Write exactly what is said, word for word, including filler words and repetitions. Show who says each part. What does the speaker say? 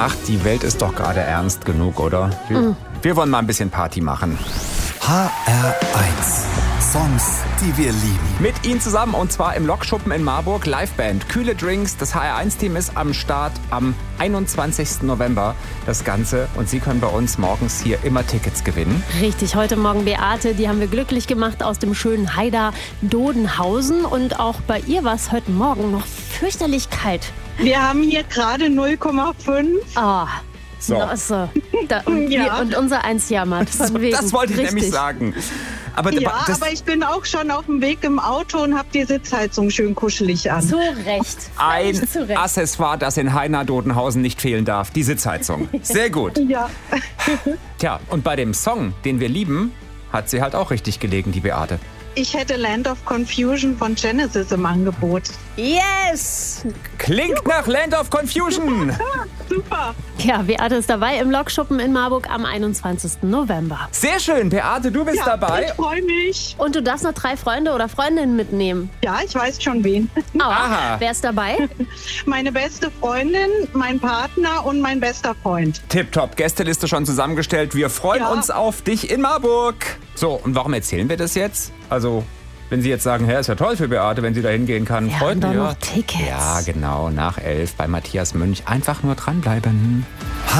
Speaker 1: Ach, die Welt ist doch gerade ernst genug, oder? Wir, mm. wir wollen mal ein bisschen Party machen.
Speaker 2: H R eins. Songs, die wir lieben.
Speaker 1: Mit Ihnen zusammen und zwar im Lokschuppen in Marburg. Liveband, kühle Drinks. Das H R eins Team ist am Start am einundzwanzigsten November. Das Ganze. Und Sie können bei uns morgens hier immer Tickets gewinnen.
Speaker 3: Richtig, heute Morgen Beate, die haben wir glücklich gemacht aus dem schönen Haida Dodenhausen. Und auch bei ihr war es heute Morgen noch fürchterlich kalt.
Speaker 4: Wir haben hier gerade null Komma fünf.
Speaker 3: Ah.
Speaker 1: So.
Speaker 3: No, so. Da, und,
Speaker 4: ja.
Speaker 3: wir, und unser Eins jammert. Von wegen.
Speaker 1: Das wollte ich
Speaker 3: Richtig.
Speaker 1: nämlich sagen. Aber,
Speaker 4: ja,
Speaker 1: das,
Speaker 4: aber ich bin auch schon auf dem Weg im Auto und habe die Sitzheizung schön kuschelig an.
Speaker 3: Zu Recht.
Speaker 1: ein
Speaker 3: Zu Recht.
Speaker 1: Accessoire, das in Haida Dodenhausen nicht fehlen darf, die Sitzheizung. Sehr gut.
Speaker 4: Ja.
Speaker 1: Tja, und bei dem Song, den wir lieben, hat sie halt auch richtig gelegen, die Beate.
Speaker 4: Ich hätte Land of Confusion von Genesis im Angebot.
Speaker 3: Yes!
Speaker 1: Klingt nach Land of Confusion.
Speaker 4: Super.
Speaker 3: Ja, Beate ist dabei im Lokschuppen in Marburg am einundzwanzigsten November.
Speaker 1: Sehr schön, Beate, du bist
Speaker 4: Ja,
Speaker 1: dabei.
Speaker 4: ich freue mich.
Speaker 3: Und du darfst noch drei Freunde oder Freundinnen mitnehmen.
Speaker 4: Ja, ich weiß schon wen.
Speaker 3: Oh,
Speaker 1: Aha.
Speaker 3: wer ist dabei?
Speaker 4: Meine beste Freundin, mein Partner und mein bester Freund.
Speaker 1: Tipptopp, Gästeliste schon zusammengestellt. Wir freuen
Speaker 4: Ja.
Speaker 1: uns auf dich in Marburg. So, und warum erzählen wir das jetzt? Also, wenn Sie jetzt sagen, hä, ist ja toll für Beate, wenn sie da hingehen kann.
Speaker 3: Wir
Speaker 1: Freut
Speaker 3: haben doch
Speaker 1: mich,
Speaker 3: noch
Speaker 1: ja.
Speaker 3: Tickets.
Speaker 1: Ja, genau, nach elf bei Matthias Münch. Einfach nur dranbleiben.